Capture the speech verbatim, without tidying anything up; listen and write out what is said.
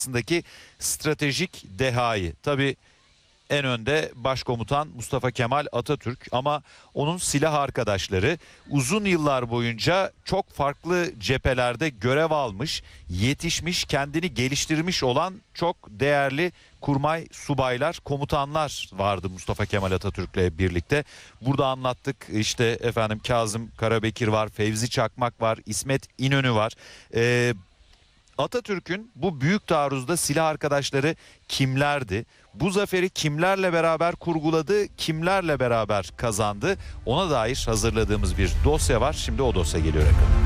arasındaki stratejik dehayı. Tabii en önde Başkomutan Mustafa Kemal Atatürk ama onun silah arkadaşları uzun yıllar boyunca çok farklı cephelerde görev almış, yetişmiş, kendini geliştirmiş olan çok değerli kurmay subaylar, komutanlar vardı Mustafa Kemal Atatürk'le birlikte. Burada anlattık, işte efendim Kazım Karabekir var, Fevzi Çakmak var, İsmet İnönü var. Ee, Atatürk'ün bu büyük taarruzda silah arkadaşları kimlerdi? Bu zaferi kimlerle beraber kurguladı, kimlerle beraber kazandı? Ona dair hazırladığımız bir dosya var. Şimdi o dosya geliyor ekranı.